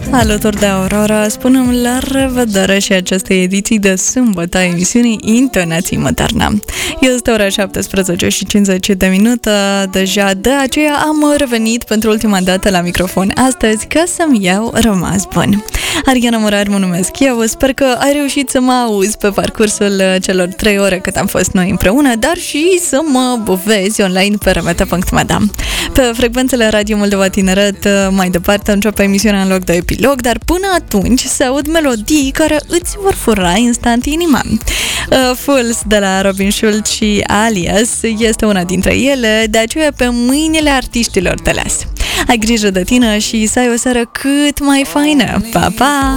Alături de Aurora, spunem la revedere și acestei ediții de sâmbătă a emisiunii Intonații Maternă. Este ora 17 și 50 de minute, deja de aceea am revenit pentru ultima dată la microfon astăzi ca să-mi iau rămas bun. Ariana Morar mă numesc eu, sper că ai reușit să mă auzi pe parcursul celor 3 ore cât am fost noi împreună, dar și să mă vezi online pe remeta.mada. Pe frecvențele Radio Moldova Tineret, mai departe începe emisiunea în loc de epilog, dar până atunci se aud melodii care îți vor fura instant inima. Fools de la Robin Schulz și Alias este una dintre ele, de aceea pe mâinile artiștilor te las. Ai grijă de tine și să ai o seară cât mai faină. Pa, pa!